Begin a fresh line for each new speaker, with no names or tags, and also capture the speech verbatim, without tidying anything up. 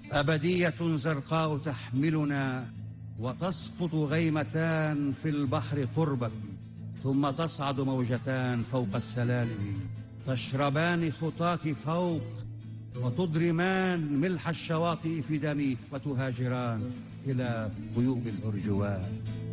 أبدية زرقاء تحملنا، وتسقط غيمتان في البحر قربك، ثم تصعد موجتان فوق السلالم، تشربان خطاك فوق، وتضرمان ملح الشواطئ في دمك، وتهاجران إلى غيوب الأرجوان.